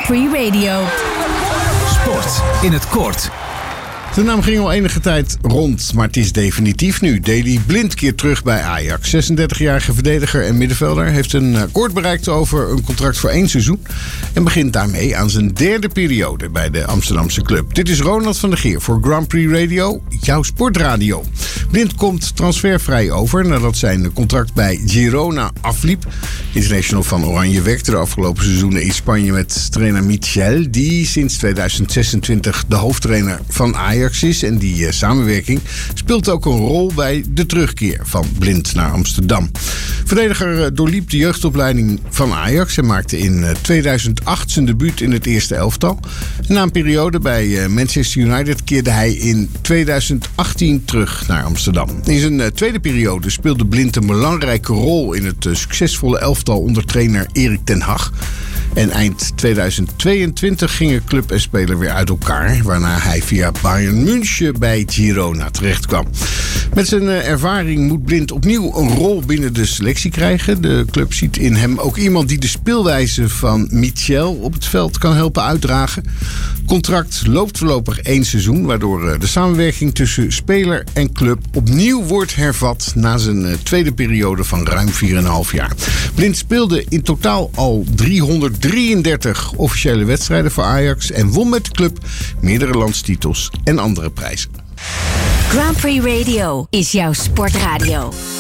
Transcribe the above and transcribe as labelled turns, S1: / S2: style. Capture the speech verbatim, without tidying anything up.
S1: Prix Radio.
S2: Sport in het kort.
S3: De naam ging al enige tijd rond, maar het is definitief nu. Daley Blind keert terug bij Ajax. zesendertigjarige verdediger en middenvelder heeft een akkoord bereikt over een contract voor één seizoen en begint daarmee aan zijn derde periode bij de Amsterdamse club. Dit is Ronald van der Geer voor Grand Prix Radio, jouw sportradio. Blind komt transfervrij over nadat zijn contract bij Girona afliep. International van Oranje werkte de afgelopen seizoenen in Spanje met trainer Michel, die sinds tweeduizend zesentwintig de hoofdtrainer van Ajax is. En die uh, samenwerking speelt ook een rol bij de terugkeer van Blind naar Amsterdam. Verdediger uh, doorliep de jeugdopleiding van Ajax en maakte in uh, tweeduizend acht zijn debuut in het eerste elftal. Na een periode bij uh, Manchester United keerde hij in tweeduizend achttien terug naar Amsterdam. In zijn uh, tweede periode speelde Blind een belangrijke rol in het uh, succesvolle elftal onder trainer Erik ten Hag. En eind tweeduizend tweeëntwintig gingen club en speler weer uit elkaar, waarna hij via Bayern München bij Girona terechtkwam. Met zijn ervaring moet Blind opnieuw een rol binnen de selectie krijgen. De club ziet in hem ook iemand die de speelwijze van Michel op het veld kan helpen uitdragen. Contract loopt voorlopig één seizoen, waardoor de samenwerking tussen speler en club opnieuw wordt hervat na zijn tweede periode van ruim vier komma vijf jaar. Blind speelde in totaal al driehonderddrieëndertig officiële wedstrijden voor Ajax en won met de club meerdere landstitels en andere prijzen.
S1: Grand Prix Radio is jouw sportradio.